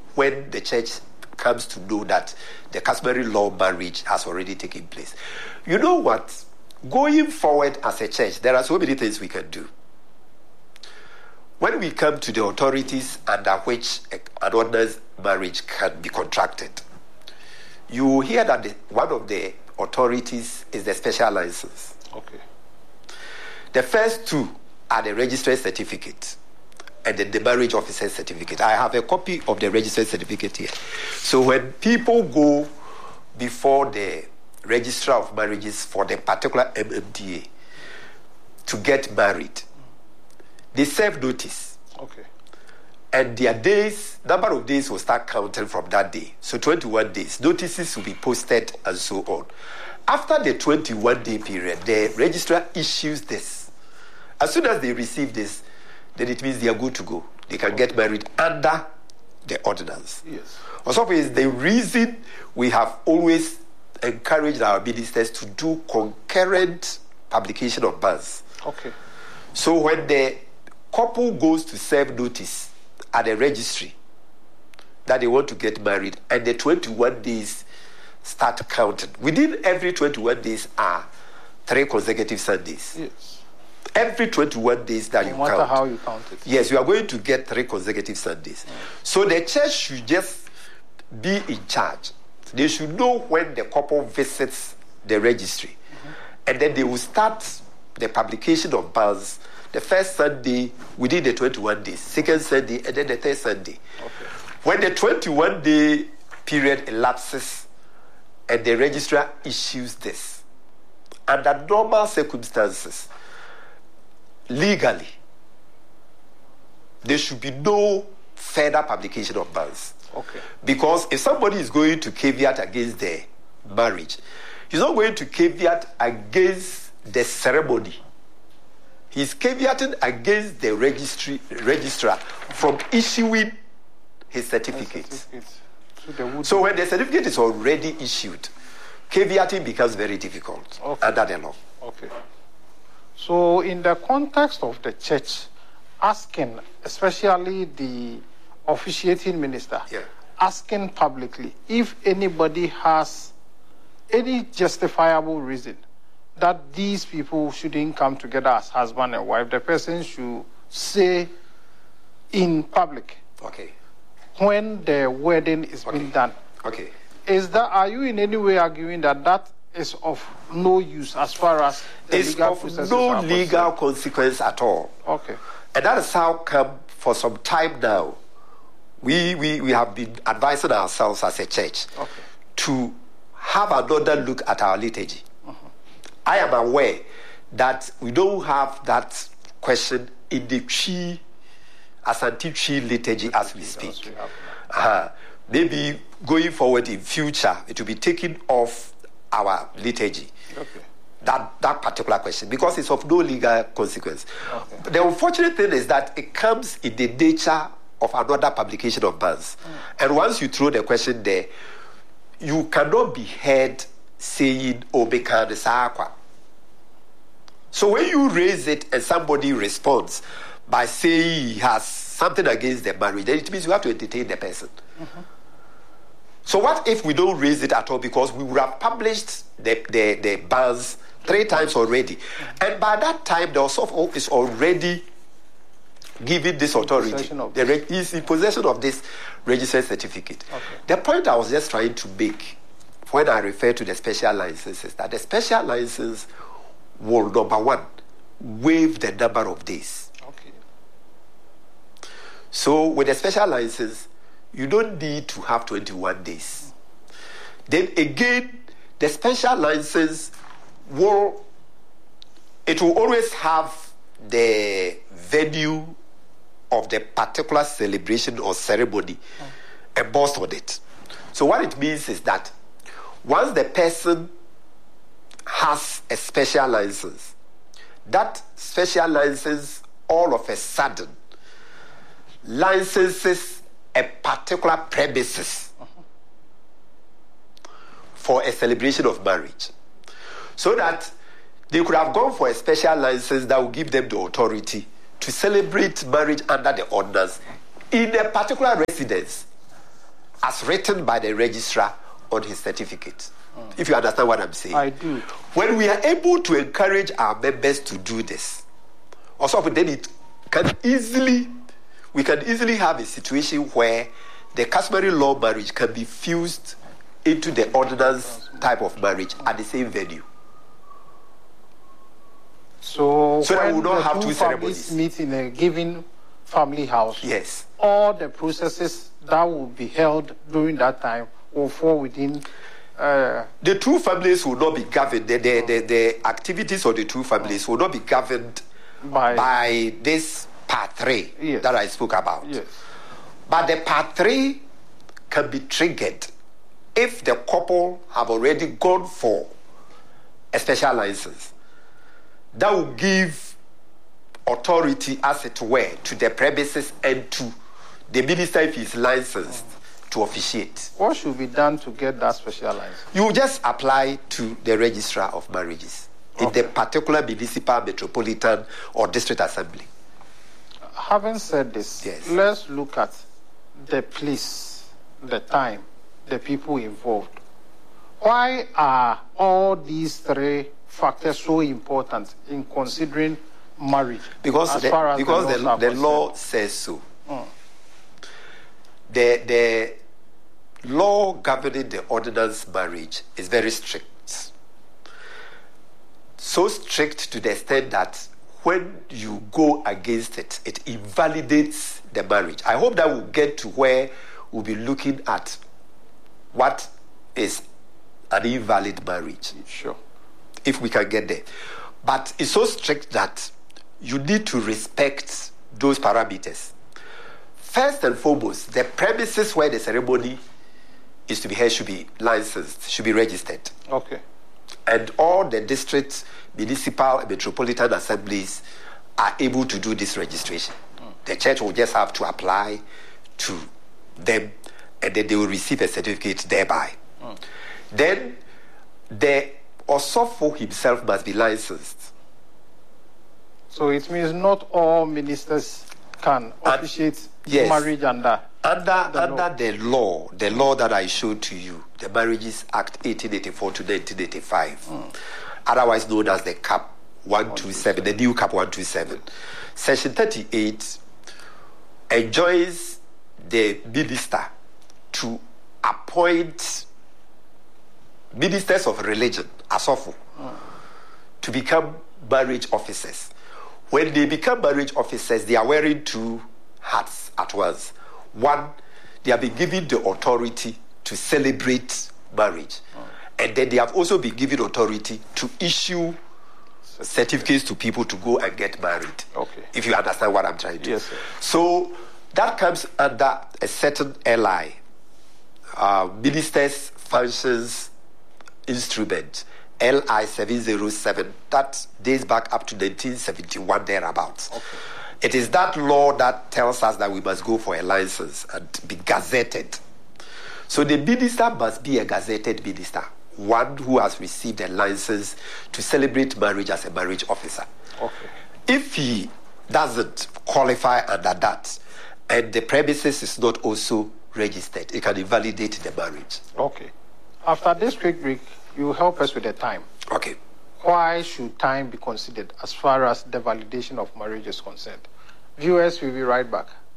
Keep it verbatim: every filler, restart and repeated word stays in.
when the church comes to know that the customary law marriage has already taken place. You know what? Going forward as a church, there are so many things we can do. When we come to the authorities under which an ordinance marriage can be contracted, you hear that the, one of the authorities is the special license. Okay. The first two are the registered certificate and then the marriage officer's certificate. I have a copy of the registered certificate here. So when people go before the registrar of marriages for the particular M M D A to get married, they serve notice. Okay. And their days, number of days will start counting from that day. So twenty-one days. Notices will be posted and so on. After the twenty-one day period, the registrar issues this. As soon as they receive this, then it means they are good to go. They can get married under the ordinance. Yes. Also, is the reason we have always encouraged our ministers to do concurrent publication of bans. Okay. So when the couple goes to serve notice at the registry that they want to get married, and the twenty-one days start counting. Within every twenty-one days are three consecutive Sundays. Yes. Every twenty-one days that no you matter count. how you count it. Yes, you are going to get three consecutive Sundays. Mm. So the church should just be in charge. They should know when the couple visits the registry. Mm-hmm. And then they will start the publication of bans the first Sunday within the twenty-one days, second Sunday, and then the third Sunday. Okay. When the twenty-one day period elapses and the registrar issues this, under normal circumstances, legally, there should be no further publication of bans. Okay. Because if somebody is going to caveat against the marriage, he's not going to caveat against the ceremony. He's caveating against the registry, registrar from issuing his certificate. So, so when the certificate is already issued, caveating becomes very difficult okay. under the law. Okay. So in the context of the church, asking, especially the officiating minister, yeah. asking publicly if anybody has any justifiable reason that these people shouldn't come together as husband and wife, the person should say in public. Okay. When the wedding is okay. being done. Okay. Is that, are you in any way arguing that that is of no use as far as the it's legal of processes no are legal concerned? consequence at all. Okay. And that is how come for some time now we we, we have been advising ourselves as a church okay. to have another look at our liturgy. Uh-huh. I am aware that we don't have that question in the Chi Asante Chi liturgy as we speak. We uh-huh. Maybe going forward in future, it will be taken off our liturgy. Okay. That that particular question, because it's of no legal consequence. Okay. The unfortunate thing is that it comes in the nature of another publication of bans. Mm. And once you throw the question there, you cannot be heard saying, oh, because the sakwa. So when you raise it and somebody responds by saying he has something against the marriage, then it means you have to entertain the person. Mm-hmm. So what if we don't raise it at all, because we would have published the, the, the bans three times already. Mm-hmm. And by that time, the Osofo is already given this authority. Of the re- he's in possession of this registered certificate. Okay. The point I was just trying to make when I refer to the special license is that the special license will, number one, waive the number of days. Okay. So with a special license, you don't need to have twenty-one days. Then again, the special license will, it will always have the venue of the particular celebration or ceremony oh. embossed on it. So what it means is that once the person has a special license, that special license all of a sudden licenses a particular premises uh-huh. for a celebration of marriage. So that they could have gone for a special license that will give them the authority to celebrate marriage under the ordinance in a particular residence. as written by the registrar on his certificate. Mm. If you understand what I'm saying. I do. When we are able to encourage our members to do this, also then it can easily, we can easily have a situation where the customary law marriage can be fused into the ordinance type of marriage at the same venue. So, so when we will not the have two two families ceremonies meet in a given family house, yes, all the processes that will be held during that time will fall within. Uh, the two families will not be governed. The, the, the, the activities of the two families will not be governed by, by this part three yes. that I spoke about. Yes. But the part three can be triggered if the couple have already gone for a special license. That will give authority, as it were, to the premises and to the minister if he's licensed to officiate. What should be done to get that special license? You just apply to the registrar of marriages okay. in the particular municipal, metropolitan, or district assembly. Having said this, yes. let's look at the place, the time, the people involved. Why are all these three factors so important in considering marriage? Because as the, far as because the, the, the law says so. Mm. The, the law governing the ordinance marriage is very strict. So strict to the extent that when you go against it, it invalidates the marriage. I hope that we'll get to where we'll be looking at what is an invalid marriage. Sure. If we can get there. But it's so strict that you need to respect those parameters. First and foremost, the premises where the ceremony is to be held should be licensed, should be registered. Okay. And all the district, municipal, and metropolitan assemblies are able to do this registration. Mm. The church will just have to apply to them, and then they will receive a certificate thereby. Mm. Then the Osofo himself must be licensed. So it means not all ministers can officiate yes. marriage under under the under law. the law, the law that I showed to you, the Marriages Act eighteen eighty-four to nineteen eighty-five, mm. otherwise known as the Cap one twenty-seven, the new Cap one twenty-seven. Section thirty-eight enjoins the minister to appoint ministers of religion, asofo, mm. to become marriage officers. When they become marriage officers, they are wearing two hats at once. One, they have been given the authority to celebrate marriage. Mm. And then they have also been given authority to issue certificates to people to go and get married. Okay. If you understand what I'm trying to do. Yes, sir. So that comes under a certain L I, uh, Ministers' Functions Instrument, L I seven oh seven. That dates back up to nineteen seventy-one, thereabouts. Okay. It is that law that tells us that we must go for a license and be gazetted. So the minister must be a gazetted minister, one who has received a license to celebrate marriage as a marriage officer. Okay. If he doesn't qualify under that, and the premises is not also registered, it can invalidate the marriage. Okay. After this quick break, you help us with the time. Okay. Why should time be considered as far as the validation of marriage is concerned? Viewers, we'll be right back.